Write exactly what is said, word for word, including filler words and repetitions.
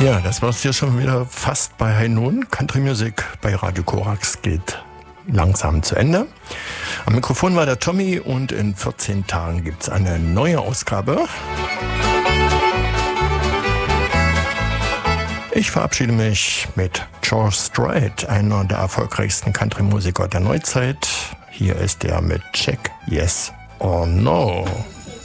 Ja, das war's hier schon wieder fast bei High Noon. Country Music bei Radio Korax geht langsam zu Ende. Am Mikrofon war der Tommy und in vierzehn Tagen gibt's eine neue Ausgabe. Ich verabschiede mich mit George Strait, einer der erfolgreichsten Country-Musiker der Neuzeit. Hier ist er mit Check Yes or No.